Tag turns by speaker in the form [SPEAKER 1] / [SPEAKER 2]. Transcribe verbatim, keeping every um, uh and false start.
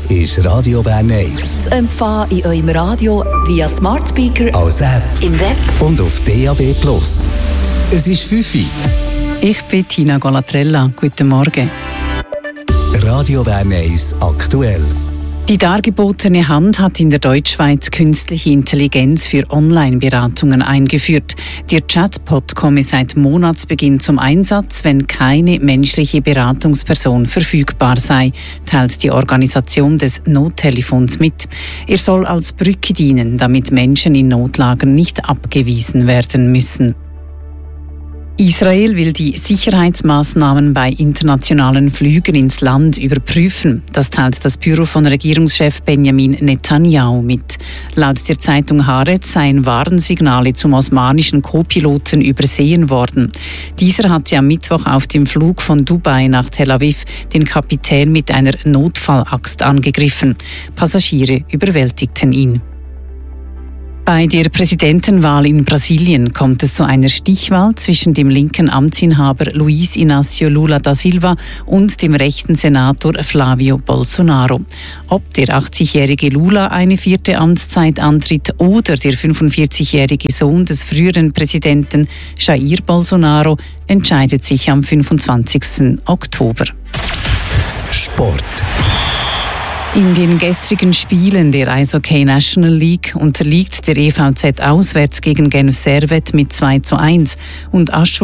[SPEAKER 1] ist Radio Bern eins.
[SPEAKER 2] Zu empfangen in eurem Radio via Smart Speaker,
[SPEAKER 1] als App
[SPEAKER 2] im Web
[SPEAKER 1] und auf D A B Plus. Es ist fünf Uhr.
[SPEAKER 3] Ich bin Tina Golatrella. Guten Morgen.
[SPEAKER 1] Radio Bern eins aktuell.
[SPEAKER 3] Die dargebotene Hand hat in der Deutschschweiz künstliche Intelligenz für Online-Beratungen eingeführt. Der Chatbot komme seit Monatsbeginn zum Einsatz, wenn keine menschliche Beratungsperson verfügbar sei, teilt die Organisation des Nottelefons mit. Er soll als Brücke dienen, damit Menschen in Notlagen nicht abgewiesen werden müssen. Israel will die Sicherheitsmaßnahmen bei internationalen Flügen ins Land überprüfen. Das teilt das Büro von Regierungschef Benjamin Netanyahu mit. Laut der Zeitung Haaretz seien Warnsignale zum osmanischen Co-Piloten übersehen worden. Dieser hatte am Mittwoch auf dem Flug von Dubai nach Tel Aviv den Kapitän mit einer Notfallaxt angegriffen. Passagiere überwältigten ihn. Bei der Präsidentenwahl in Brasilien kommt es zu einer Stichwahl zwischen dem linken Amtsinhaber Luiz Inácio Lula da Silva und dem rechten Senator Flávio Bolsonaro. Ob der achtzigjährige Lula eine vierte Amtszeit antritt oder der fünfundvierzigjährige Sohn des früheren Präsidenten Jair Bolsonaro, entscheidet sich am fünfundzwanzigsten Oktober.
[SPEAKER 1] Sport.
[SPEAKER 3] In den gestrigen Spielen der Eishockey National League unterliegt der E V Z auswärts gegen Genf Servette mit zwei zu eins und Aschur